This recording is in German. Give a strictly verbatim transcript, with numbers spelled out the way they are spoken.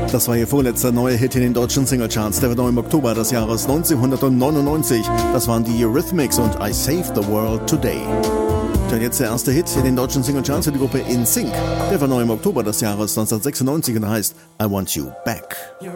Das war ihr vorletzter neuer Hit in den deutschen Singlecharts. Der war neu im Oktober des Jahres neunzehnhundertneunundneunzig. Das waren die Eurythmics und I Saved the World Today. Und jetzt der erste Hit in den deutschen Singlecharts für die Gruppe In Sync. Der war neu im Oktober des Jahres neunzehnhundertsechsundneunzig und heißt I Want You Back.